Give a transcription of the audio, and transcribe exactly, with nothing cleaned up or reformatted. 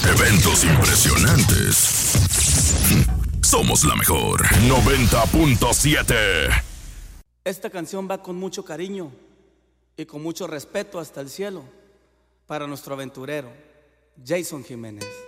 Eventos impresionantes. Somos la mejor. noventa punto siete. Esta canción va con mucho cariño y con mucho respeto hasta el cielo para nuestro aventurero, Jason Jiménez.